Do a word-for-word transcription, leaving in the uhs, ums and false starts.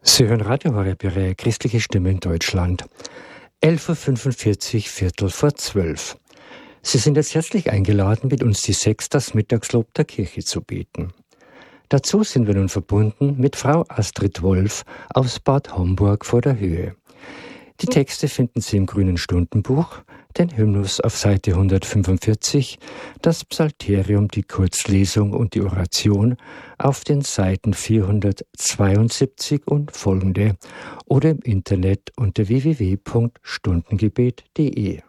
Sie hören Radio Horeb, Ihre christliche Stimme in Deutschland. elf Uhr fünfundvierzig, Viertel vor zwölf. Sie sind jetzt herzlich eingeladen, mit uns die Sechs, das Mittagslob der Kirche zu beten. Dazu sind wir nun verbunden mit Frau Astrid Wolf aus Bad Homburg vor der Höhe. Die Texte finden Sie im Grünen Stundenbuch, den Hymnus auf Seite hundertfünfundvierzig, das Psalterium, die Kurzlesung und die Oration auf den Seiten vierhundertzweiundsiebzig und folgende oder im Internet unter w w w punkt stundengebet punkt d e.